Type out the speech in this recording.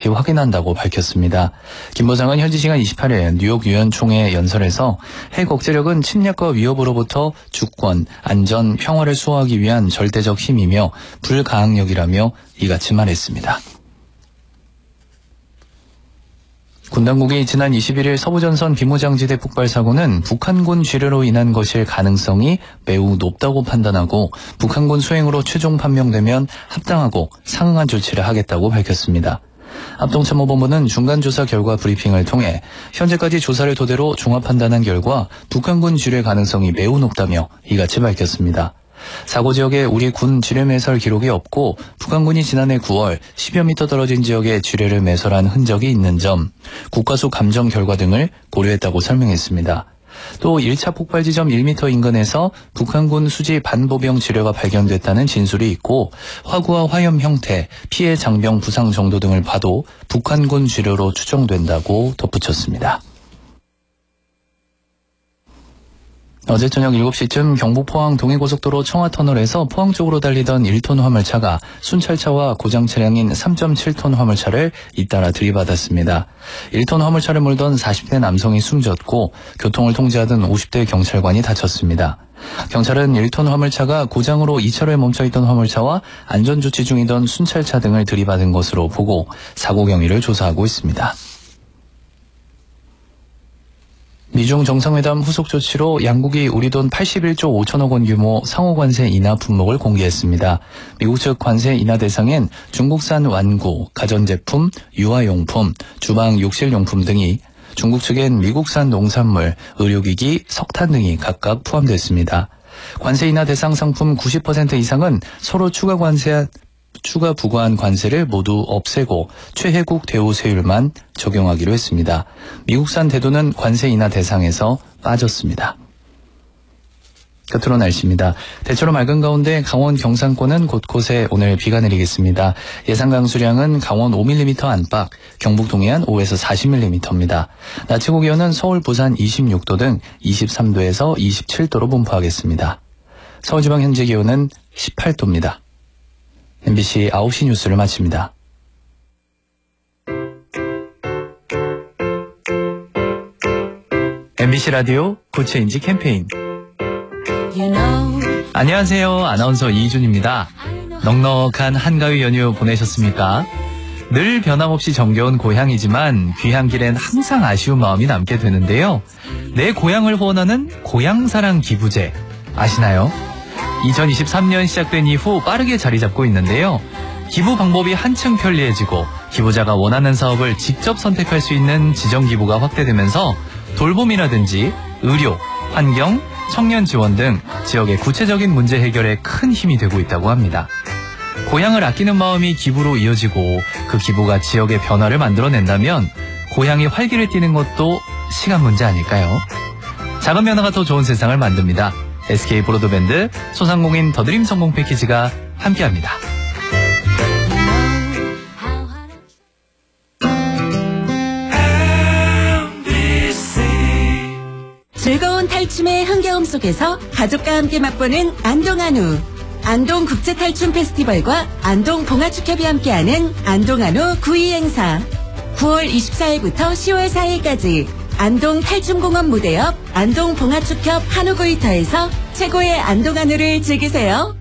정확히 확인한다고 밝혔습니다. 김 보장은 현지 시간 28일 뉴욕 유엔 총회 연설에서 핵 억제력은 침략과 위협으로부터 주권, 안전, 평화를 수호하기 위한 절대적 힘이며 불가항력이라며 이같이 말했습니다. 군 당국이 지난 21일 서부전선 비무장지대 폭발 사고는 북한군 지뢰로 인한 것일 가능성이 매우 높다고 판단하고 북한군 수행으로 최종 판명되면 합당하고 상응한 조치를 하겠다고 밝혔습니다. 합동참모본부는 중간조사 결과 브리핑을 통해 현재까지 조사를 토대로 종합 판단한 결과 북한군 지뢰 가능성이 매우 높다며 이같이 밝혔습니다. 사고 지역에 우리 군 지뢰 매설 기록이 없고 북한군이 지난해 9월 10여 미터 떨어진 지역에 지뢰를 매설한 흔적이 있는 점, 국가수 감정 결과 등을 고려했다고 설명했습니다. 또 1차 폭발 지점 1m 인근에서 북한군 수지 반보병 지뢰가 발견됐다는 진술이 있고 화구와 화염 형태, 피해 장병 부상 정도 등을 봐도 북한군 지뢰로 추정된다고 덧붙였습니다. 어제 저녁 7시쯤 경북 포항 동해고속도로 청하터널에서 포항 쪽으로 달리던 1톤 화물차가 순찰차와 고장 차량인 3.7톤 화물차를 잇따라 들이받았습니다. 1톤 화물차를 몰던 40대 남성이 숨졌고 교통을 통제하던 50대 경찰관이 다쳤습니다. 경찰은 1톤 화물차가 고장으로 2차로에 멈춰있던 화물차와 안전조치 중이던 순찰차 등을 들이받은 것으로 보고 사고 경위를 조사하고 있습니다. 미중 정상회담 후속 조치로 양국이 우리 돈 81조 5천억 원 규모 상호 관세 인하 품목을 공개했습니다. 미국 측 관세 인하 대상엔 중국산 완구, 가전제품, 유아용품, 주방 욕실용품 등이, 중국 측엔 미국산 농산물, 의료기기, 석탄 등이 각각 포함됐습니다. 관세 인하 대상 상품 90% 이상은 서로 추가 부과한 관세를 모두 없애고 최혜국 대우 세율만 적용하기로 했습니다. 미국산 대두는 관세 인하 대상에서 빠졌습니다. 끝으로 날씨입니다. 대체로 맑은 가운데 강원 경상권은 곳곳에 오늘 비가 내리겠습니다. 예상 강수량은 강원 5mm 안팎, 경북 동해안 5에서 40mm입니다. 낮 최고 기온은 서울, 부산 26도 등 23도에서 27도로 분포하겠습니다. 서울지방 현재 기온은 18도입니다. MBC 9시 뉴스를 마칩니다. MBC 라디오 고체인지 캠페인. 안녕하세요. 아나운서 이희준입니다. 넉넉한 한가위 연휴 보내셨습니까? 늘 변함없이 정겨운 고향이지만 귀향 길엔 항상 아쉬운 마음이 남게 되는데요. 내 고향을 후원하는 고향사랑 기부제 아시나요? 2023년 시작된 이후 빠르게 자리 잡고 있는데요. 기부 방법이 한층 편리해지고 기부자가 원하는 사업을 직접 선택할 수 있는 지정 기부가 확대되면서 돌봄이라든지 의료, 환경, 청년 지원 등 지역의 구체적인 문제 해결에 큰 힘이 되고 있다고 합니다. 고향을 아끼는 마음이 기부로 이어지고 그 기부가 지역의 변화를 만들어낸다면 고향이 활기를 띠는 것도 시간 문제 아닐까요? 작은 변화가 더 좋은 세상을 만듭니다. SK 브로드밴드 소상공인 더드림 성공 패키지가 함께합니다. 즐거운 탈춤의 흥겨움 속에서 가족과 함께 맛보는 안동한우. 안동국제탈춤 페스티벌과 안동봉화축협이 함께하는 안동한우 9.2 행사. 9월 24일부터 10월 4일까지 안동 탈춤공원 무대 옆 안동봉화축협 한우구이터에서 최고의 안동한우를 즐기세요.